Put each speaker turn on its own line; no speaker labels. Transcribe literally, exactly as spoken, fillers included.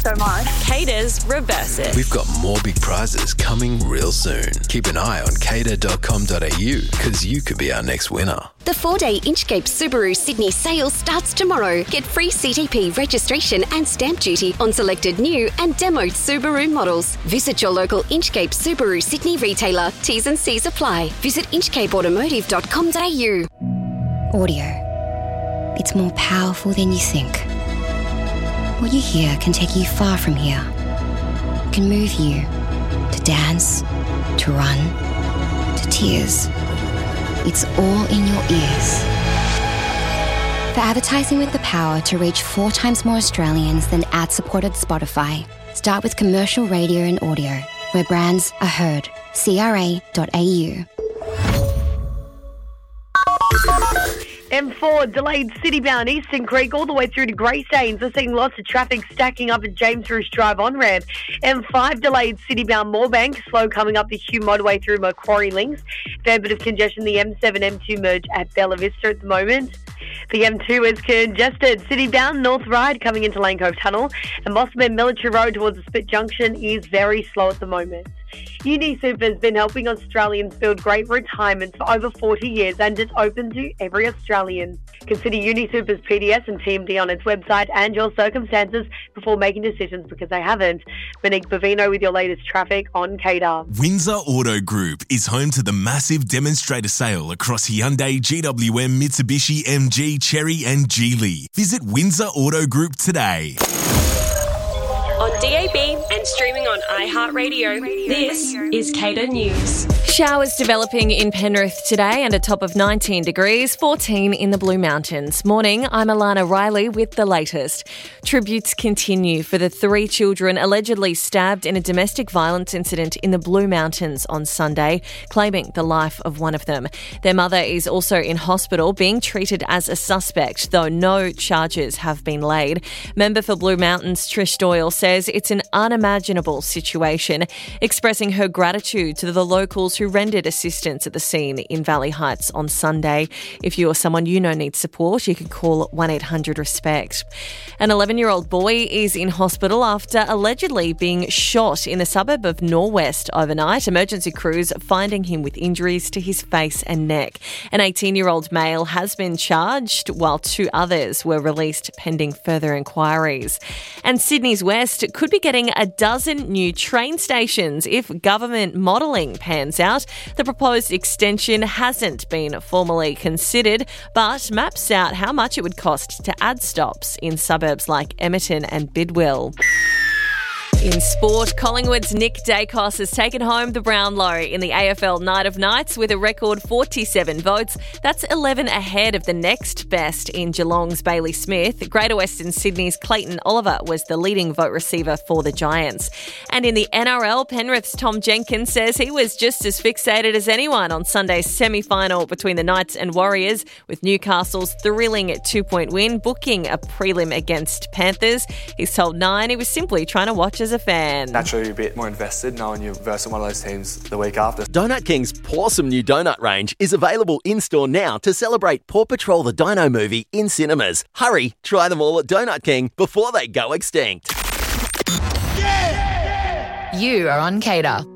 so much.
Cater's Reverse It.
We've got more big prizes coming real soon. Keep an eye on cater dot com dot a u because you could be our next winner.
The four-day Inchcape Subaru Sydney sale starts tomorrow. Get free C T P registration and stamp duty on selected new and demoed Subaru models. Visit your local Inchcape Subaru Sydney retailer. T's and C's apply. Visit inchcape automotive dot com dot a u.
Audio. It's more powerful than you think. What you hear can take you far from here. It can move you to dance, to run, to tears. It's all in your ears. For advertising with the power to reach four times more Australians than ad-supported Spotify, start with commercial radio and audio, where brands are heard. C R A dot A U.
M four delayed city-bound Eastern Creek all the way through to Greystanes. We're seeing lots of traffic stacking up at James Roosh Drive on-ramp. M five delayed city-bound Moorebank, slow coming up the Hugh motorway through Macquarie Links. Fair bit of congestion, the M seven M two merge at Bella Vista at the moment. The M two is congested. City-bound North Ryde coming into Lane Cove Tunnel. And Mossman Military Road towards the Spit Junction is very slow at the moment. UniSuper has been helping Australians build great retirement for over forty years and it's open to every Australian. Consider UniSuper's P D S and T M D on its website and your circumstances before making decisions because they haven't. Monique Bavino with your latest traffic on Cater.
Windsor Auto Group is home to the massive demonstrator sale across Hyundai, G W M, Mitsubishi, M G, Chery and Geely. Visit Windsor Auto Group today.
On D A B and streaming on iHeartRadio, this is Cater News. Showers developing in Penrith today and a top of nineteen degrees, fourteen in the Blue Mountains. Morning, I'm Alana Riley with the latest. Tributes continue for the three children allegedly stabbed in a domestic violence incident in the Blue Mountains on Sunday, claiming the life of one of them. Their mother is also in hospital being treated as a suspect, though no charges have been laid. Member for Blue Mountains Trish Doyle says it's an unimaginable situation, expressing her gratitude to the locals who rendered assistance at the scene in Valley Heights on Sunday. If you or someone you know needs support, you can call one eight hundred RESPECT. An eleven-year-old boy is in hospital after allegedly being shot in the suburb of Norwest overnight. Emergency crews finding him with injuries to his face and neck. An eighteen-year-old male has been charged, while two others were released pending further inquiries. And Sydney's West could be getting a dozen new train stations if government modelling pans out. The proposed extension hasn't been formally considered, but maps out how much it would cost to add stops in suburbs like Emerton and Bidwell. In sport, Collingwood's Nick Dacos has taken home the Brownlow in the A F L Night of Nights with a record forty-seven votes. That's eleven ahead of the next best in Geelong's Bailey Smith. Greater Western Sydney's Clayton Oliver was the leading vote receiver for the Giants. And in the N R L, Penrith's Tom Jenkins says he was just as fixated as anyone on Sunday's semi-final between the Knights and Warriors, with Newcastle's thrilling two-point win booking a prelim against Panthers. He's told Nine he was simply trying to watch as a fan.
Naturally, you're a bit more invested knowing you're versing one of those teams the week after.
Donut King's Pawsome new donut range is available in-store now to celebrate Paw Patrol the Dino movie in cinemas. Hurry, try them all at Donut King before they go extinct.
You are on Cater.